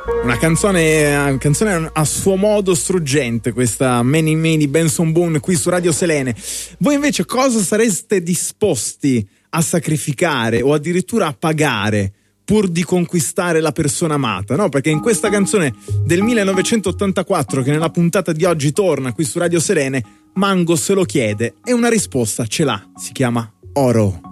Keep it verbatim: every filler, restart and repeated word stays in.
Una canzone, una canzone a suo modo struggente, questa Many Many Benson Boone qui su Radio Selene. Voi invece cosa sareste disposti a sacrificare o addirittura a pagare pur di conquistare la persona amata, no? Perché in questa canzone del millenovecentottantaquattro, che nella puntata di oggi torna qui su Radio Selene, Mango se lo chiede e una risposta ce l'ha, si chiama Oro.